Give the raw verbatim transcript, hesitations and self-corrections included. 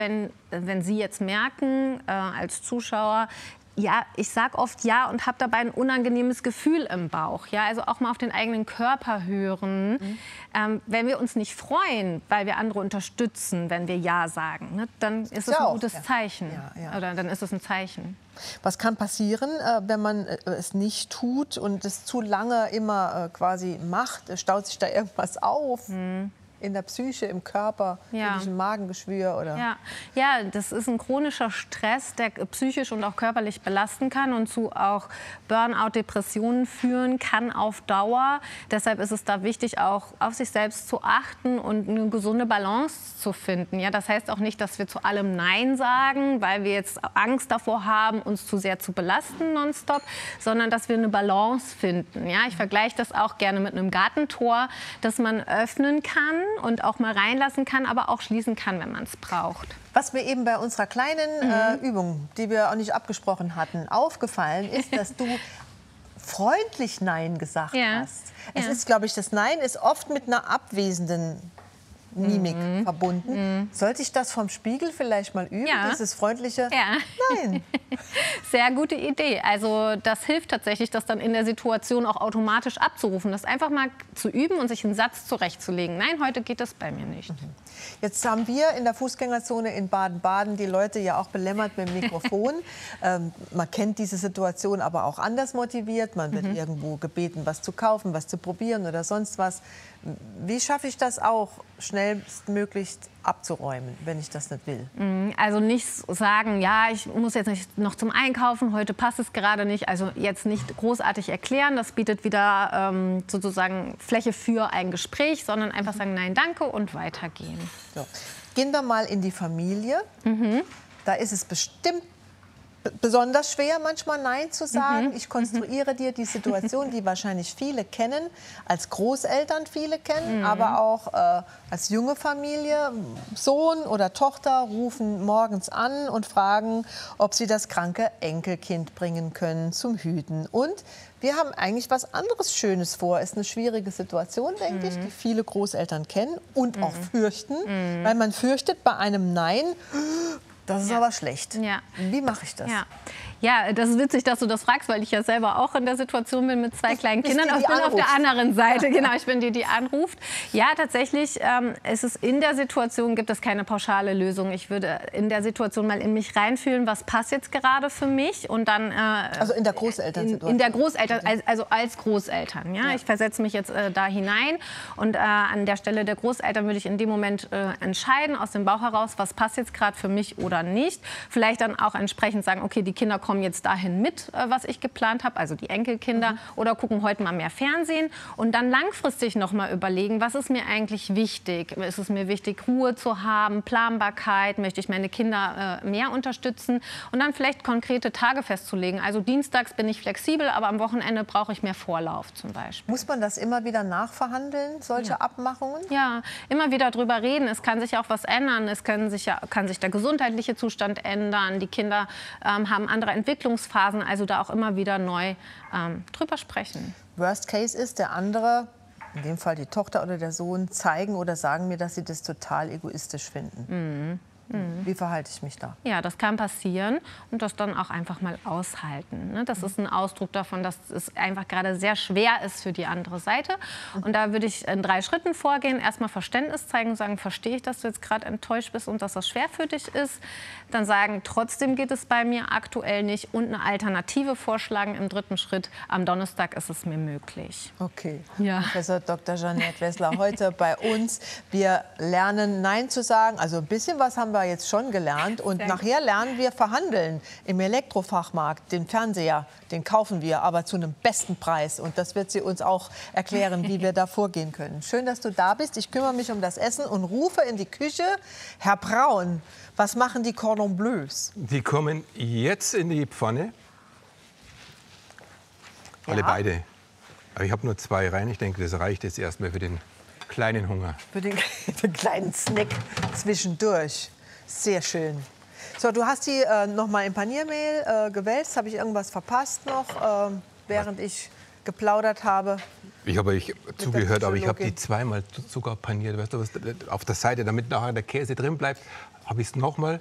Wenn, wenn Sie jetzt merken, äh, als Zuschauer, ja, ich sage oft ja und habe dabei ein unangenehmes Gefühl im Bauch. Ja, also auch mal auf den eigenen Körper hören. Mhm. Ähm, wenn wir uns nicht freuen, weil wir andere unterstützen, wenn wir ja sagen, ne, dann ist es ja ein auch, gutes ja. Zeichen. Ja, ja. Oder dann ist es ein Zeichen. Was kann passieren, äh, wenn man äh, es nicht tut und es zu lange immer äh, quasi macht? Staut sich da irgendwas auf? Mhm. In der Psyche, im Körper, ja. ein Magengeschwür oder? Ja. ja, das ist ein chronischer Stress, der psychisch und auch körperlich belasten kann und zu auch Burnout, Depressionen führen kann auf Dauer. Deshalb ist es da wichtig, auch auf sich selbst zu achten und eine gesunde Balance zu finden. Ja, das heißt auch nicht, dass wir zu allem Nein sagen, weil wir jetzt Angst davor haben, uns zu sehr zu belasten nonstop, sondern dass wir eine Balance finden. Ja, ich vergleiche das auch gerne mit einem Gartentor, das man öffnen kann und auch mal reinlassen kann, aber auch schließen kann, wenn man es braucht. Was mir eben bei unserer kleinen mhm. äh, Übung, die wir auch nicht abgesprochen hatten, aufgefallen ist, dass du freundlich Nein gesagt ja. hast. Es ja. ist, glaube ich, das Nein ist oft mit einer abwesenden Mimik mhm. verbunden. Mhm. Sollte ich das vom Spiegel vielleicht mal üben, ja. dieses freundliche ja. Nein? Sehr gute Idee. Also das hilft tatsächlich, das dann in der Situation auch automatisch abzurufen. Das einfach mal zu üben und sich einen Satz zurechtzulegen. Nein, heute geht das bei mir nicht. Mhm. Jetzt haben wir in der Fußgängerzone in Baden-Baden die Leute ja auch belämmert mit dem Mikrofon. ähm, man kennt diese Situation aber auch anders motiviert. Man wird mhm. irgendwo gebeten, was zu kaufen, was zu probieren oder sonst was. Wie schaffe ich das auch, schnellstmöglichst abzuräumen, wenn ich das nicht will? Also nicht sagen, ja, ich muss jetzt nicht noch zum Einkaufen, heute passt es gerade nicht. Also jetzt nicht großartig erklären, das bietet wieder ähm, sozusagen Fläche für ein Gespräch, sondern einfach sagen, nein, danke und weitergehen. So. Gehen wir mal in die Familie. Mhm. Da ist es bestimmt besonders schwer, manchmal Nein zu sagen. Mhm. Ich konstruiere mhm. dir die Situation, die wahrscheinlich viele kennen, als Großeltern viele kennen, mhm. aber auch äh, als junge Familie. Sohn oder Tochter rufen morgens an und fragen, ob sie das kranke Enkelkind bringen können zum Hüten. Und wir haben eigentlich was anderes Schönes vor. Ist eine schwierige Situation, denke mhm. ich, die viele Großeltern kennen und mhm. auch fürchten, mhm. weil man fürchtet bei einem Nein, das ist ja. aber schlecht. Ja. Wie mache ich das? Ja. ja, das ist witzig, dass du das fragst, weil ich ja selber auch in der Situation bin mit zwei kleinen Kindern. Ich bin auf der anderen Seite. Genau, ich bin die, die anruft. Ja, tatsächlich ähm, ist es in der Situation, gibt es keine pauschale Lösung. Ich würde in der Situation mal in mich reinfühlen, was passt jetzt gerade für mich. Und dann, äh, also in der Großelternsituation? In, in der Großeltern, also als Großeltern. Ja? ja. Ich versetze mich jetzt äh, da hinein. Und äh, an der Stelle der Großeltern würde ich in dem Moment äh, entscheiden, aus dem Bauch heraus, was passt jetzt gerade für mich oder nicht. Vielleicht dann auch entsprechend sagen, okay, die Kinder kommen jetzt dahin mit, was ich geplant habe, also die Enkelkinder, mhm. oder gucken heute mal mehr Fernsehen und dann langfristig noch mal überlegen, was ist mir eigentlich wichtig? Ist es mir wichtig, Ruhe zu haben, Planbarkeit? Möchte ich meine Kinder äh, mehr unterstützen? Und dann vielleicht konkrete Tage festzulegen. Also dienstags bin ich flexibel, aber am Wochenende brauche ich mehr Vorlauf zum Beispiel. Muss man das immer wieder nachverhandeln, solche ja. Abmachungen? Ja, immer wieder drüber reden. Es kann sich auch was ändern. Es kann sich, ja, kann sich der gesundheitliche Zustand ändern. Die Kinder ähm, haben andere Entwicklungsphasen, also da auch immer wieder neu ähm, drüber sprechen. Worst Case ist, der andere, in dem Fall die Tochter oder der Sohn, zeigen oder sagen mir, dass sie das total egoistisch finden. Mhm. Mhm. Wie verhalte ich mich da? Ja, das kann passieren und das dann auch einfach mal aushalten. Das ist ein Ausdruck davon, dass es einfach gerade sehr schwer ist für die andere Seite. Und da würde ich in drei Schritten vorgehen. Erstmal Verständnis zeigen, sagen, verstehe ich, dass du jetzt gerade enttäuscht bist und dass das schwer für dich ist. Dann sagen, trotzdem geht es bei mir aktuell nicht und eine Alternative vorschlagen im dritten Schritt. Am Donnerstag ist es mir möglich. Okay. Ja. Professor Doktor Jeanette Wessler heute bei uns. Wir lernen Nein zu sagen. Also ein bisschen was haben wir jetzt schon gelernt und Sehr nachher gut. lernen wir verhandeln im Elektrofachmarkt. Den Fernseher, den kaufen wir, aber zu einem besten Preis und das wird sie uns auch erklären, wie wir da vorgehen können. Schön, dass du da bist. Ich kümmere mich um das Essen und rufe in die Küche. Herr Braun, was machen die Cordon Bleus? Die kommen jetzt in die Pfanne. Alle ja. beide. Aber ich habe nur zwei rein. Ich denke, das reicht jetzt erstmal für den kleinen Hunger. Für den, den kleinen Snack zwischendurch. Sehr schön. So, du hast die äh, noch mal in Paniermehl äh, gewälzt. Habe ich irgendwas verpasst noch, äh, während ich geplaudert habe? Ich habe euch zugehört, aber ich habe die zweimal Zucker paniert. Weißt du, was, auf der Seite, damit nachher der Käse drin bleibt, habe ich es nochmal